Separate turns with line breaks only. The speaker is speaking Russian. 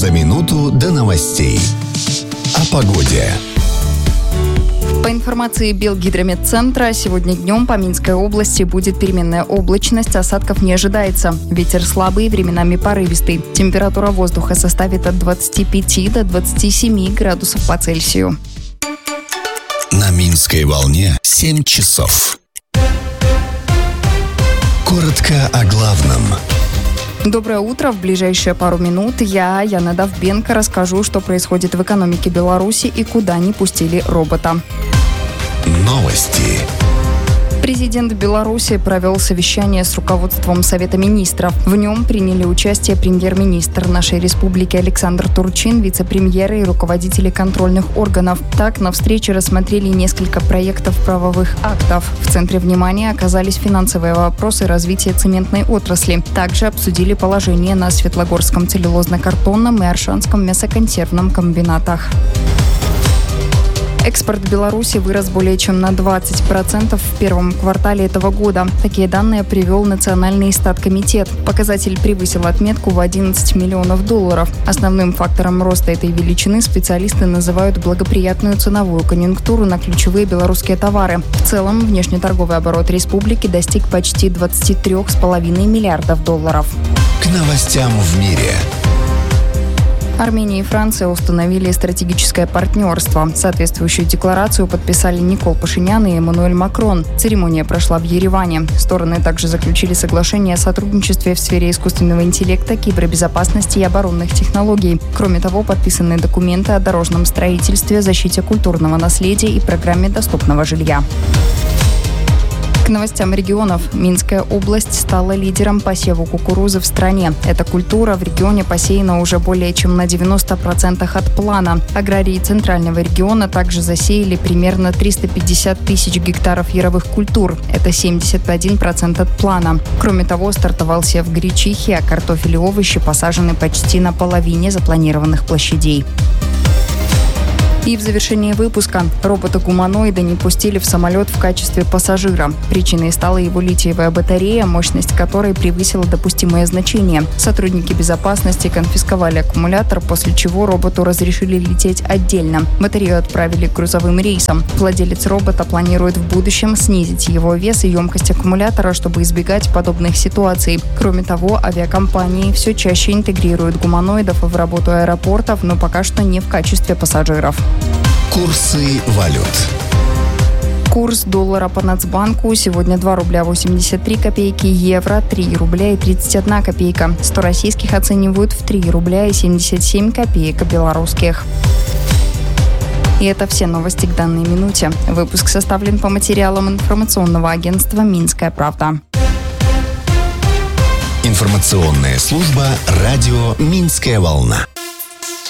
За минуту до новостей. О погоде.
По информации Белгидрометцентра, сегодня днем по Минской области будет переменная облачность, осадков не ожидается. Ветер слабый, временами порывистый. Температура воздуха составит от 25 до 27 градусов по Цельсию.
На Минской волне 7 часов. Коротко о главном.
Доброе утро. В ближайшие пару минут я, Яна Довбенко, расскажу, что происходит в экономике Беларуси и куда не пустили робота.
Новости.
Президент Беларуси провел совещание с руководством Совета министров. В нем приняли участие премьер-министр нашей республики Александр Турчин, вице-премьеры и руководители контрольных органов. Так, на встрече рассмотрели несколько проектов правовых актов. В центре внимания оказались финансовые вопросы развития цементной отрасли. Также обсудили положение на Светлогорском целлюлозно-картонном и Аршанском мясоконсервном комбинатах. Экспорт Беларуси вырос более чем на 20% в первом квартале этого года. Такие данные привел Национальный статкомитет. Показатель превысил отметку в $11 миллионов. Основным фактором роста этой величины специалисты называют благоприятную ценовую конъюнктуру на ключевые белорусские товары. В целом, внешнеторговый оборот республики достиг почти $23,5 миллиардов.
К новостям в мире.
Армения и Франция установили стратегическое партнерство. Соответствующую декларацию подписали Никол Пашинян и Эммануэль Макрон. Церемония прошла в Ереване. Стороны также заключили соглашение о сотрудничестве в сфере искусственного интеллекта, кибербезопасности и оборонных технологий. Кроме того, подписаны документы о дорожном строительстве, защите культурного наследия и программе доступного жилья. К новостям регионов. Минская область стала лидером по посеву кукурузы в стране. Эта культура в регионе посеяна уже более чем на 90% от плана. Аграрии Центрального региона также засеяли примерно 350 тысяч гектаров яровых культур. Это 71% от плана. Кроме того, стартовал сев гречихи, а картофель и овощи посажены почти на половине запланированных площадей. И в завершении выпуска робота-гуманоида не пустили в самолет в качестве пассажира. Причиной стала его литиевая батарея, мощность которой превысила допустимое значение. Сотрудники безопасности конфисковали аккумулятор, после чего роботу разрешили лететь отдельно. Батарею отправили к грузовым рейсам. Владелец робота планирует в будущем снизить его вес и емкость аккумулятора, чтобы избегать подобных ситуаций. Кроме того, авиакомпании все чаще интегрируют гуманоидов в работу аэропортов, но пока что не в качестве пассажиров.
Курсы валют.
Курс доллара по Нацбанку сегодня 2 рубля 83 копейки, евро 3 рубля и 31 копейка. 100 российских оценивают в 3 рубля и 77 копеек белорусских. И это все новости к данной минуте. Выпуск составлен по материалам информационного агентства «Минская правда».
Информационная служба радио «Минская волна».